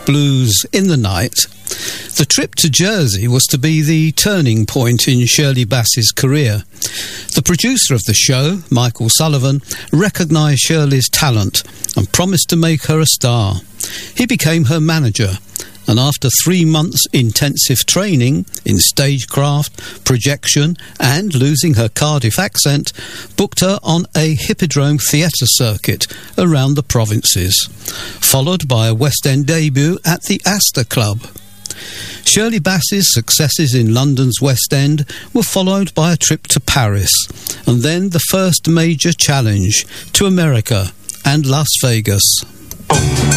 Blues in the Night, the trip to Jersey was to be the turning point in Shirley Bassey's career. The producer of the show, Michael Sullivan, recognised Shirley's talent and promised to make her a star. He became her manager, and after 3 months' intensive training in stagecraft, projection and losing her Cardiff accent, booked her on a Hippodrome theatre circuit around the provinces, followed by a West End debut at the Astor Club. Shirley Bassey's successes in London's West End were followed by a trip to Paris, and then the first major challenge to America and Las Vegas.